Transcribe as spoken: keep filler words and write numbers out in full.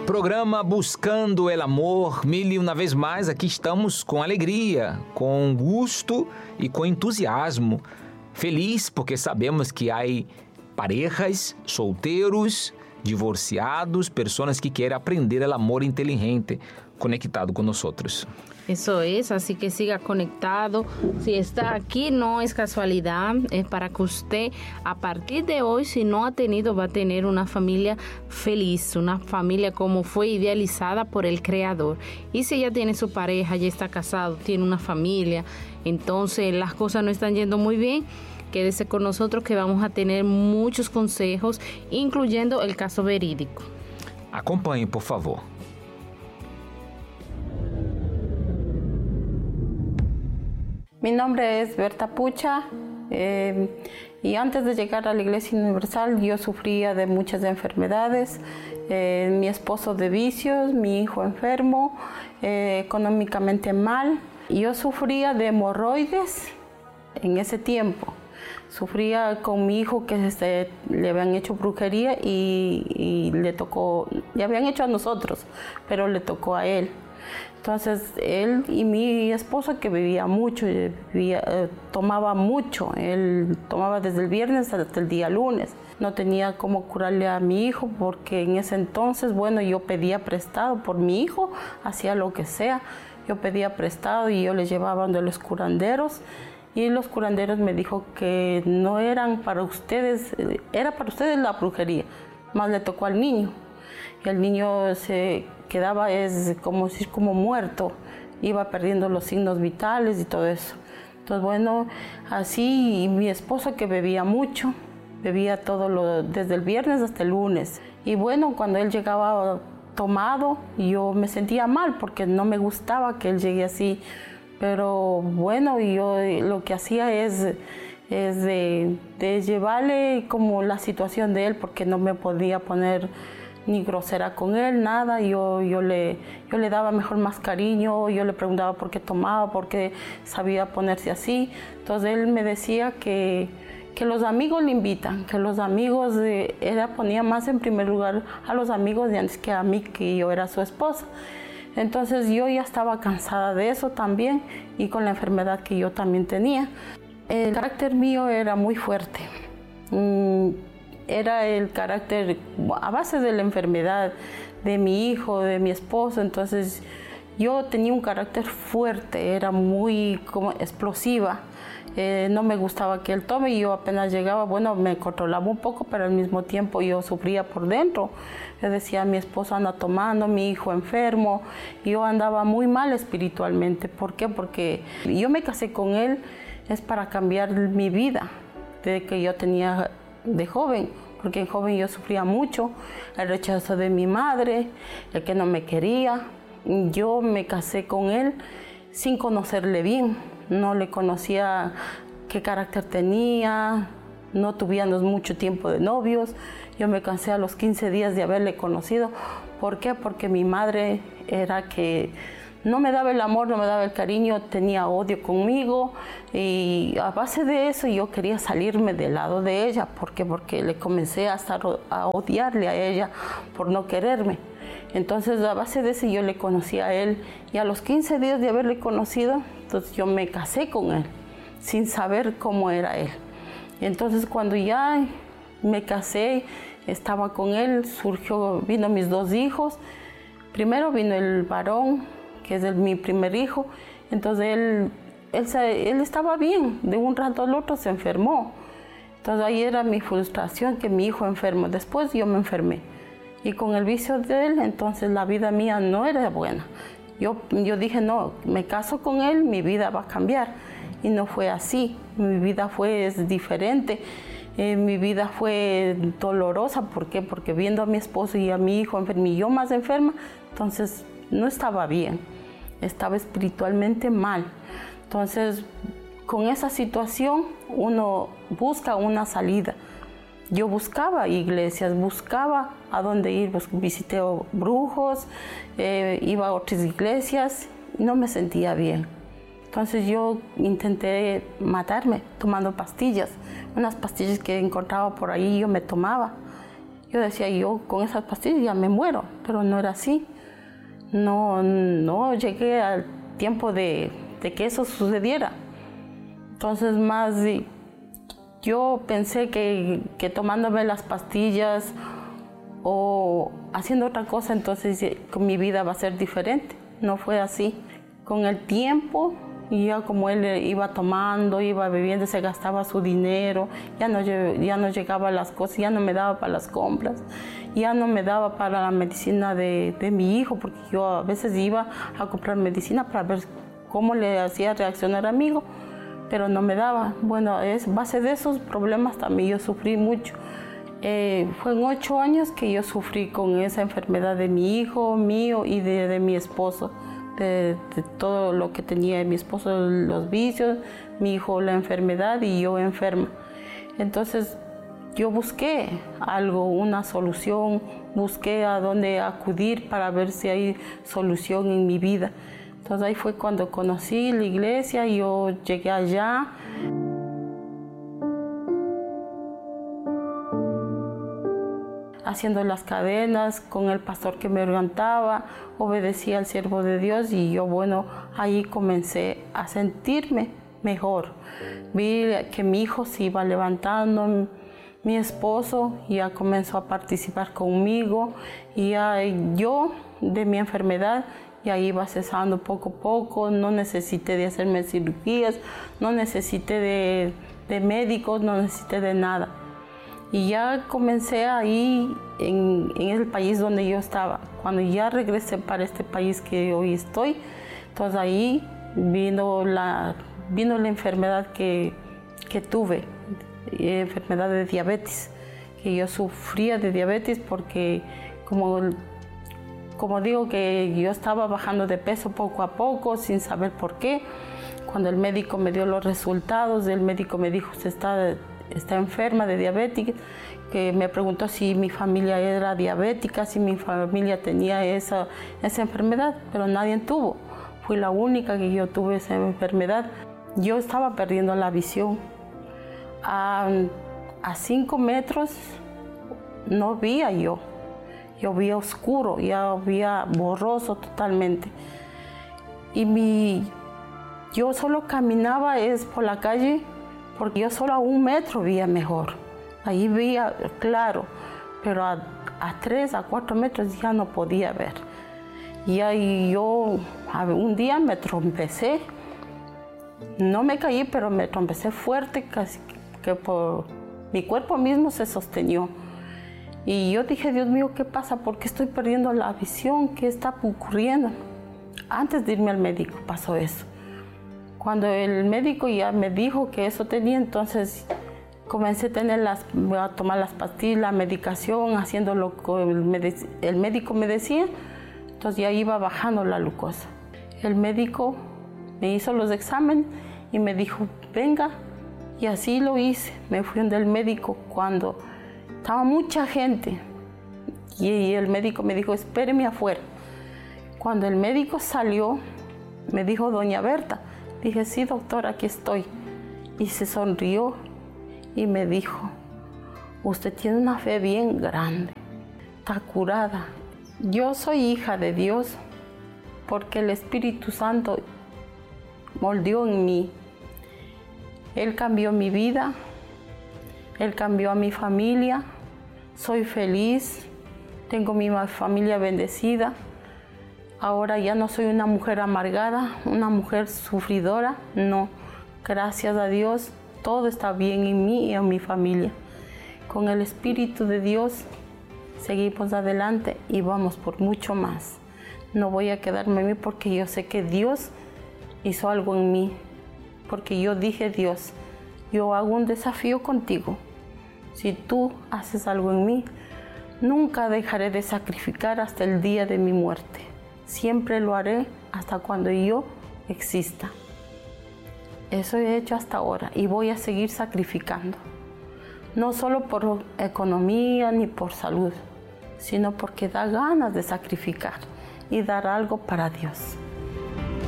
Programa Buscando el Amor, Mili, uma vez mais aqui estamos com alegria, com gosto e com entusiasmo. Feliz porque sabemos que há parejas, solteiros, divorciados, pessoas que querem aprender o amor inteligente conectado com nós outros. Eso es, así que siga conectado. Si está aquí no es casualidad, es para que usted a partir de hoy, si no ha tenido, va a tener una familia feliz, una familia como fue idealizada por el Creador. Y si ya tiene su pareja, ya está casado, tiene una familia, entonces las cosas no están yendo muy bien, quédese con nosotros que vamos a tener muchos consejos, incluyendo el caso verídico. Acompanhe, por favor. Mi nombre es Berta Pucha eh, y antes de llegar a la Iglesia Universal yo sufría de muchas enfermedades, eh, mi esposo de vicios, mi hijo enfermo, eh, económicamente mal. Yo sufría de hemorroides en ese tiempo. Sufría con mi hijo que este, le habían hecho brujería y, y le tocó, le habían hecho a nosotros, pero le tocó a él. Entonces él y mi esposo, que bebía mucho, bebía, eh, tomaba mucho, él tomaba desde el viernes hasta el día lunes. No tenía cómo curarle a mi hijo porque en ese entonces, bueno, yo pedía prestado por mi hijo, hacía lo que sea. Yo pedía prestado y yo le llevaba donde los curanderos y los curanderos me dijo que no eran para ustedes, era para ustedes la brujería, más le tocó al niño. Y el niño se quedaba es como si como muerto, iba perdiendo los signos vitales y todo eso. Entonces bueno, así, y mi esposo que bebía mucho, bebía todo lo, desde el viernes hasta el lunes. Y bueno, cuando él llegaba tomado, yo me sentía mal porque no me gustaba que él llegue así. Pero bueno, yo lo que hacía es, es de, de llevarle como la situación de él porque no me podía poner ni grosera con él, nada. Yo, yo, le, yo le daba mejor más cariño, yo le preguntaba por qué tomaba, por qué sabía ponerse así. Entonces él me decía que, que los amigos le invitan, que los amigos, de, él ponía más en primer lugar a los amigos de antes que a mí, que yo era su esposa. Entonces yo ya estaba cansada de eso también y con la enfermedad que yo también tenía. El carácter mío era muy fuerte. Mm, Era el carácter a base de la enfermedad de mi hijo, de mi esposo. Entonces yo tenía un carácter fuerte, era muy como explosiva. Eh, no me gustaba que él tome y yo apenas llegaba, bueno, me controlaba un poco, pero al mismo tiempo yo sufría por dentro. Yo decía, mi esposo anda tomando, mi hijo enfermo. Yo andaba muy mal espiritualmente. ¿Por qué? Porque yo me casé con él es para cambiar mi vida, desde que yo tenía de joven, porque en joven yo sufría mucho, el rechazo de mi madre, el que no me quería. Yo me casé con él sin conocerle bien, no le conocía qué carácter tenía, no tuvimos mucho tiempo de novios. Yo me casé a los quince días de haberle conocido. ¿Por qué? Porque mi madre era que no me daba el amor, no me daba el cariño, tenía odio conmigo y a base de eso yo quería salirme del lado de ella. ¿Por qué? Porque le comencé a, estar, a odiarle a ella por no quererme. Entonces a base de eso yo le conocí a él y a los quince días de haberle conocido, entonces yo me casé con él sin saber cómo era él. Entonces cuando ya me casé, estaba con él, surgió, vino mis dos hijos. Primero vino el varón, que es el, mi primer hijo. Entonces él, él, él estaba bien, de un rato al otro se enfermó. Entonces ahí era mi frustración, que mi hijo enfermo. Después yo me enfermé. Y con el vicio de él, entonces la vida mía no era buena. Yo, yo dije, no, me caso con él, mi vida va a cambiar. Y no fue así, mi vida fue es diferente. Eh, mi vida fue dolorosa. ¿Por qué? Porque viendo a mi esposo y a mi hijo enfermo y yo más enferma, entonces no estaba bien, estaba espiritualmente mal. Entonces, con esa situación, uno busca una salida. Yo buscaba iglesias, buscaba a dónde ir, visité brujos, eh, iba a otras iglesias, y no me sentía bien. Entonces yo intenté matarme tomando pastillas, unas pastillas que encontraba por ahí yo me tomaba. Yo decía, yo con esas pastillas ya me muero, pero no era así. No, no llegué al tiempo de, de que eso sucediera. Entonces más yo pensé que, que tomándome las pastillas o haciendo otra cosa, entonces mi vida va a ser diferente. No fue así. Con el tiempo, ya como él iba tomando, iba bebiendo, se gastaba su dinero, ya no, ya no llegaba a las cosas, ya no me daba para las compras, ya no me daba para la medicina de, de mi hijo, porque yo a veces iba a comprar medicina para ver cómo le hacía reaccionar a mi hijo, pero no me daba. Bueno, es base de esos problemas también yo sufrí mucho. Eh, fue en ocho años que yo sufrí con esa enfermedad de mi hijo, mío y de, de mi esposo. De, de todo lo que tenía mi esposo, los vicios, mi hijo la enfermedad y yo enferma. Entonces yo busqué algo, una solución, busqué a dónde acudir para ver si hay solución en mi vida. Entonces ahí fue cuando conocí la iglesia, yo llegué allá. Haciendo las cadenas con el pastor que me orientaba, obedecía al siervo de Dios y yo, bueno, ahí comencé a sentirme mejor. Vi que mi hijo se iba levantando, mi esposo ya comenzó a participar conmigo y ya yo de mi enfermedad ya iba cesando poco a poco, no necesité de hacerme cirugías, no necesité de, de médicos, no necesité de nada. Y ya comencé ahí en, en el país donde yo estaba. Cuando ya regresé para este país que hoy estoy, entonces ahí vino la, vino la enfermedad que, que tuve, enfermedad de diabetes, que yo sufría de diabetes porque como, como digo que yo estaba bajando de peso poco a poco sin saber por qué. Cuando el médico me dio los resultados, el médico me dijo, usted está... está enferma de diabetes, que me preguntó si mi familia era diabética, si mi familia tenía esa, esa enfermedad, pero nadie tuvo. Fui la única que yo tuve esa enfermedad. Yo estaba perdiendo la visión. A, a cinco metros no veía yo. Yo veía oscuro, ya veía borroso totalmente. Y mi, yo solo caminaba es por la calle, porque yo solo a un metro veía mejor. Ahí veía claro, pero a, a tres, a cuatro metros ya no podía ver. Y ahí yo, un día me trompecé. No me caí, pero me trompecé fuerte, casi que por mi cuerpo mismo se sostenió. Y yo dije, Dios mío, ¿qué pasa? ¿Por qué estoy perdiendo la visión? ¿Qué está ocurriendo? Antes de irme al médico pasó eso. Cuando el médico ya me dijo que eso tenía, entonces comencé a, tener las, a tomar las pastillas, la medicación, haciendo lo que el, el médico me decía. Entonces ya iba bajando la glucosa. El médico me hizo los exámenes y me dijo, venga. Y así lo hice. Me fui donde el médico cuando estaba mucha gente. Y el médico me dijo, espéreme afuera. Cuando el médico salió, me dijo, doña Berta. Dije, sí, doctor, aquí estoy. Y se sonrió y me dijo, usted tiene una fe bien grande, está curada. Yo soy hija de Dios porque el Espíritu Santo moldeó en mí. Él cambió mi vida, Él cambió a mi familia, soy feliz, tengo mi familia bendecida. Ahora ya no soy una mujer amargada, una mujer sufridora, no. Gracias a Dios, todo está bien en mí y en mi familia. Con el Espíritu de Dios, seguimos adelante y vamos por mucho más. No voy a quedarme en mí porque yo sé que Dios hizo algo en mí. Porque yo dije, Dios, yo hago un desafío contigo. Si tú haces algo en mí, nunca dejaré de sacrificar hasta el día de mi muerte. Siempre lo haré hasta cuando yo exista. Eso he hecho hasta ahora y voy a seguir sacrificando. No solo por economía ni por salud, sino porque da ganas de sacrificar y dar algo para Dios.